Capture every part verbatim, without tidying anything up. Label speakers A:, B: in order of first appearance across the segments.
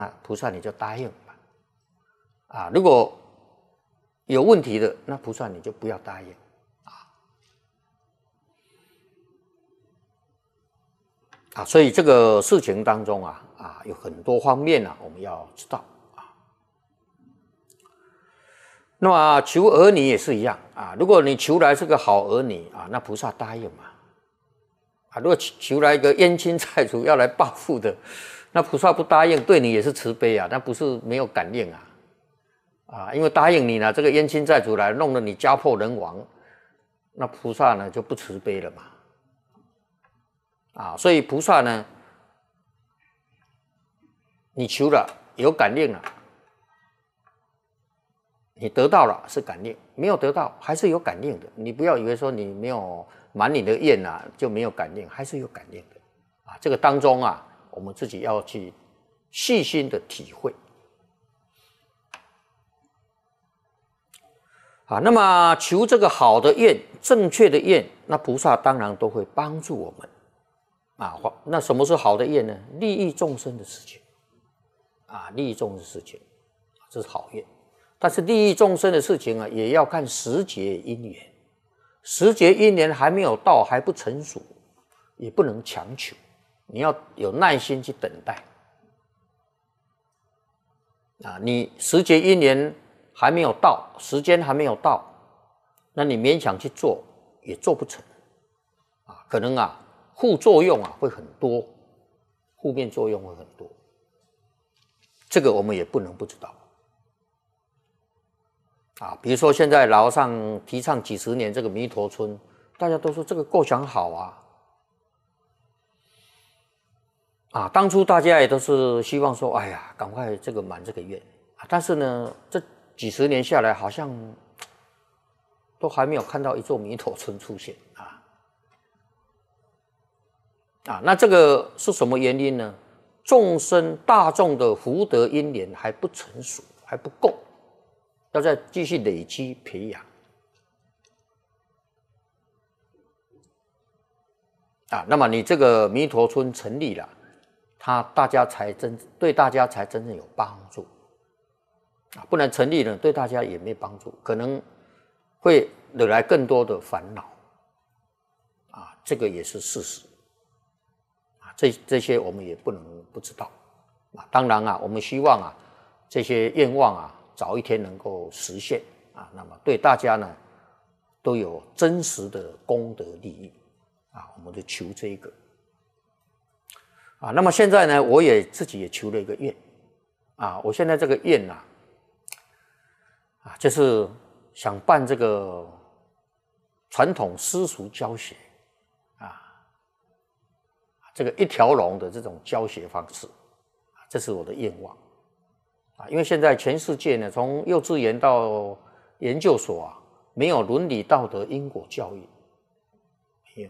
A: 啊，菩萨你就答应吧。啊，如果有问题的，那菩萨你就不要答应啊。啊，所以这个事情当中啊啊有很多方面啊，我们要知道啊。那么求儿女也是一样啊，如果你求来是个好儿女啊，那菩萨答应嘛。啊，如果求来一个冤亲债主要来报复的，那菩萨不答应，对你也是慈悲啊，那不是没有感应啊。啊，因为答应你呢，这个冤亲债主来弄得你家破人亡，那菩萨呢就不慈悲了嘛。啊，所以菩萨呢，你求了有感应了，你得到了是感应，没有得到还是有感应的。你不要以为说你没有满你的愿啊就没有感应，还是有感应的。啊，这个当中啊，我们自己要去细心的体会。啊，那么求这个好的愿、正确的愿，那菩萨当然都会帮助我们。啊，那什么是好的愿呢？利益众生的事情。啊，利益众生的事情，这是好愿。但是利益众生的事情啊，也要看时节因缘。时节因缘还没有到，还不成熟，也不能强求。你要有耐心去等待。啊，你时节因缘还没有到，时间还没有到，那你勉强去做也做不成啊，可能啊副作用啊会很多，负面作用会很多，这个我们也不能不知道啊。比如说现在老和尚提倡几十年这个弥陀村，大家都说这个构想好啊，啊，当初大家也都是希望说，哎呀，赶快这个满这个愿啊，但是呢，这几十年下来，好像都还没有看到一座弥陀村出现啊！啊，那这个是什么原因呢？众生大众的福德因缘还不成熟，还不够，要再继续累积培养啊。那么你这个弥陀村成立了，它大家才真对大家才真正有帮助。啊，不然成立了对大家也没帮助，可能会惹来更多的烦恼，啊，这个也是事实，啊，这这些我们也不能不知道，啊，当然啊，我们希望啊，这些愿望啊，早一天能够实现，啊，那么对大家呢，都有真实的功德利益，啊，我们就求这一个，啊，那么现在呢，我也自己也求了一个愿，啊，我现在这个愿啊。啊，就是想办这个传统私塾教学啊，这个一条龙的这种教学方式，这是我的愿望啊。因为现在全世界呢，从幼稚园到研究所啊，没有伦理道德因果教育，没有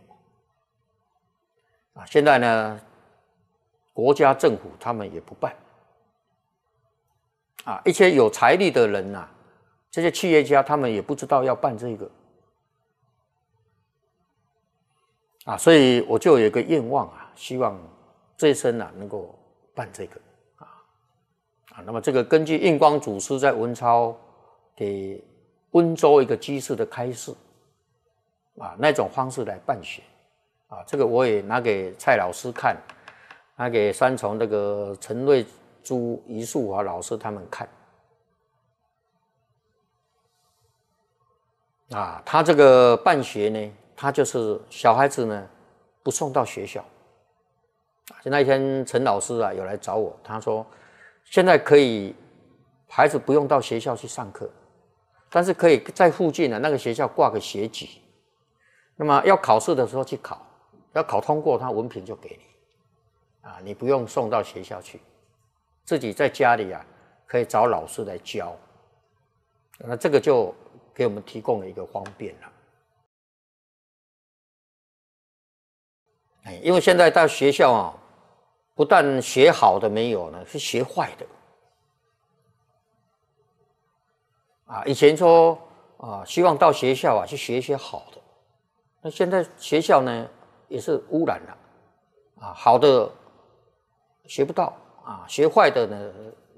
A: 啊。现在呢，国家政府他们也不办啊，一些有财力的人啊。这些企业家他们也不知道要办这个啊，所以我就有一个愿望啊，希望这一生啊能够办这个啊啊。那么这个根据印光祖师在文钞给温州一个居士的开示啊，那种方式来办学啊，这个我也拿给蔡老师看，拿给三重那个陈瑞珠、余树华老师他们看。啊，他这个办学呢，他就是小孩子呢不送到学校。啊，那一天陈老师啊有来找我，他说现在可以孩子不用到学校去上课，但是可以在附近的那个学校挂个学籍，那么要考试的时候去考，要考通过，他文凭就给你。啊，你不用送到学校去，自己在家里啊可以找老师来教。那这个就给我们提供了一个方便了，哎，因为现在到学校啊，不但学好的没有呢，是学坏的。啊，以前说啊，希望到学校啊去学一些好的，那现在学校呢也是污染了，啊，好的学不到啊，学坏的呢，